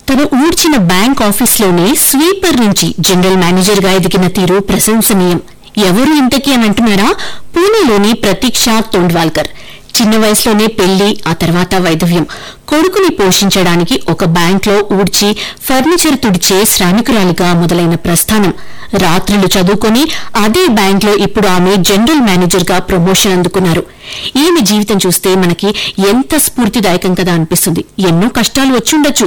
తను ఊడ్చిన బ్యాంక్ ఆఫీస్లోనే స్వీపర్ నుంచి జనరల్ మేనేజర్ గా ఎదిగిన తీరు ప్రశంసనీయం. ఎవరు ఇంతకీ అని అంటున్నారా? పూణేలోని ప్రతీక్ష తోండ్వాల్కర్. చిన్న వయసులోనే పెళ్లి, ఆ తర్వాత వైధవ్యం. కొడుకుని పోషించడానికి ఒక బ్యాంక్లో ఊడ్చి ఫర్నిచర్ తుడిచే శ్రామికురాలిగా మొదలైన ప్రస్థానం. రాత్రులు చదువుకొని అదే బ్యాంక్లో ఇప్పుడు ఆమె జనరల్ మేనేజర్ గా ప్రమోషన్ అందుకున్నారు. ఈమె జీవితం చూస్తే మనకి ఎంత స్ఫూర్తిదాయకం కదా అనిపిస్తుంది. ఎన్నో కష్టాలు వచ్చుండొచ్చు,